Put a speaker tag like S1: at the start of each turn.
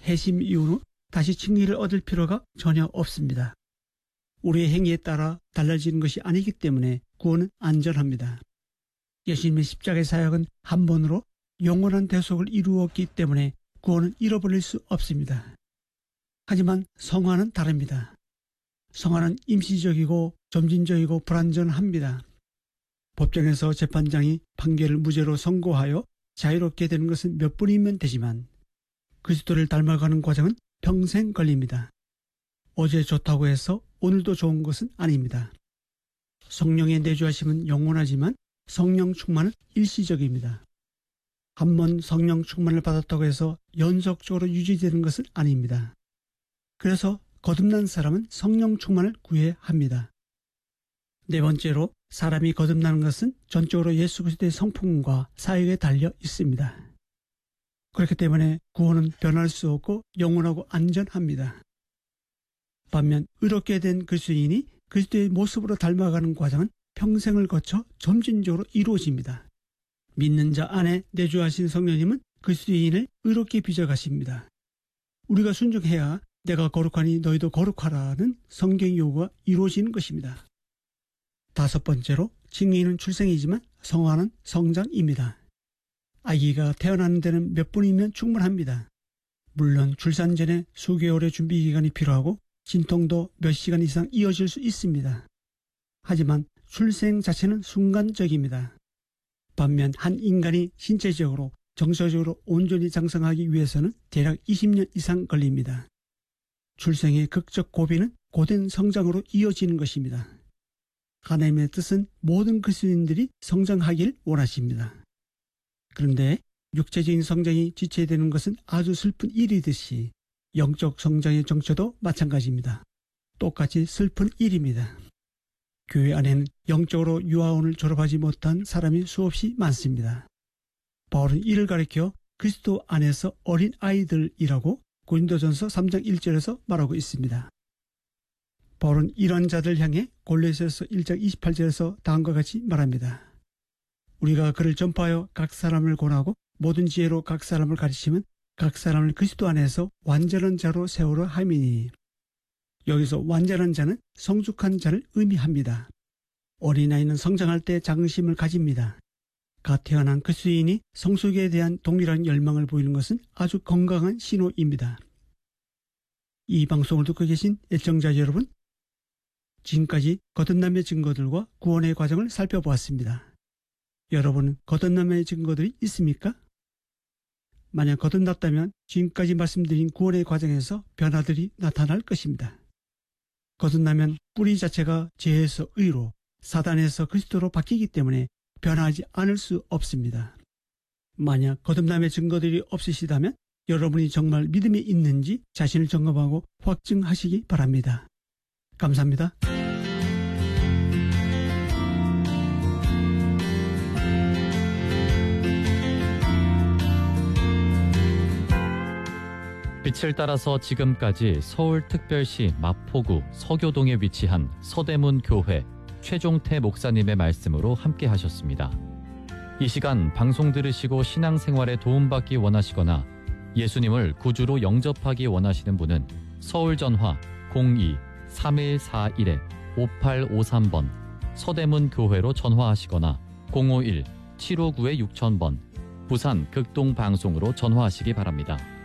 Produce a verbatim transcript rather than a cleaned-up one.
S1: 회심 이후로 다시 칭의를 얻을 필요가 전혀 없습니다. 우리의 행위에 따라 달라지는 것이 아니기 때문에 구원은 안전합니다. 예수님의 십자가의 사역은 한 번으로 영원한 대속을 이루었기 때문에 구원은 잃어버릴 수 없습니다. 하지만 성화는 다릅니다. 성화는 임시적이고 점진적이고 불안전합니다. 법정에서 재판장이 판결을 무죄로 선고하여 자유롭게 되는 것은 몇 분이면 되지만 그리스도를 닮아가는 과정은 평생 걸립니다. 어제 좋다고 해서 오늘도 좋은 것은 아닙니다. 성령의 내주하심은 영원하지만 성령 충만은 일시적입니다. 한 번 성령 충만을 받았다고 해서 연속적으로 유지되는 것은 아닙니다. 그래서 거듭난 사람은 성령 충만을 구해야 합니다. 네 번째로 사람이 거듭나는 것은 전적으로 예수 그리스도의 성품과 사역에 달려 있습니다. 그렇기 때문에 구원은 변할 수 없고 영원하고 안전합니다. 반면 의롭게 된 그리스도인이 그리스도의 모습으로 닮아가는 과정은 평생을 거쳐 점진적으로 이루어집니다. 믿는 자 안에 내주하신 성령님은 그리스도인을 의롭게 빚어가십니다. 우리가 순종해야 내가 거룩하니 너희도 거룩하라는 성경 요구가 이루어지는 것입니다. 다섯 번째로 칭의는 출생이지만 성화는 성장입니다. 아기가 태어나는 데는 몇 분이면 충분합니다. 물론 출산 전에 수개월의 준비 기간이 필요하고 진통도 몇 시간 이상 이어질 수 있습니다. 하지만 출생 자체는 순간적입니다. 반면 한 인간이 신체적으로 정서적으로 온전히 장성하기 위해서는 대략 이십 년 이상 걸립니다. 출생의 극적 고비는 고된 성장으로 이어지는 것입니다. 하나님의 뜻은 모든 그리스도인들이 성장하길 원하십니다. 그런데 육체적인 성장이 지체되는 것은 아주 슬픈 일이듯이 영적 성장의 정체도 마찬가지입니다. 똑같이 슬픈 일입니다. 교회 안에는 영적으로 유아원을 졸업하지 못한 사람이 수없이 많습니다. 바울은 이를 가리켜 그리스도 안에서 어린 아이들이라고 고린도전서 삼 장 일 절에서 말하고 있습니다. 바울은 이런 자들 향해 골로새서 일 장 이십팔 절에서 다음과 같이 말합니다. 우리가 그를 전파하여 각 사람을 권하고 모든 지혜로 각 사람을 가르치면 각 사람을 그리스도 안에서 완전한 자로 세우려 함이니. 여기서 완전한 자는 성숙한 자를 의미합니다. 어린아이는 성장할 때 자긍심을 가집니다. 갓 태어난 그리스도인이 성숙에 대한 동일한 열망을 보이는 것은 아주 건강한 신호입니다. 이 방송을 듣고 계신 애청자 여러분, 지금까지 거듭남의 증거들과 구원의 과정을 살펴보았습니다. 여러분은 거듭남의 증거들이 있습니까? 만약 거듭났다면 지금까지 말씀드린 구원의 과정에서 변화들이 나타날 것입니다. 거듭나면 뿌리 자체가 죄에서 의로, 사단에서 그리스도로 바뀌기 때문에 변하지 않을 수 없습니다. 만약 거듭남의 증거들이 없으시다면 여러분이 정말 믿음이 있는지 자신을 점검하고 확증하시기 바랍니다. 감사합니다.
S2: 빛을 따라서 지금까지 서울특별시 마포구 서교동에 위치한 서대문 교회 최종태 목사님의 말씀으로 함께 하셨습니다. 이 시간 방송 들으시고 신앙생활에 도움받기 원하시거나 예수님을 구주로 영접하기 원하시는 분은 서울전화 공이 삼일사일 오팔오삼 번 서대문 교회로 전화하시거나 공오일 칠오구 육천 번 부산 극동방송으로 전화하시기 바랍니다.